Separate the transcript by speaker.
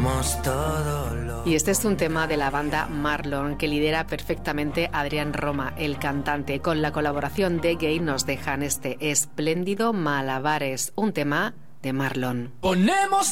Speaker 1: Y este es un tema de la banda Marlon que lidera perfectamente Adrián Roma, el cantante. Con la colaboración de Gay nos dejan este espléndido Malabares, un tema de Marlon.
Speaker 2: Ponemos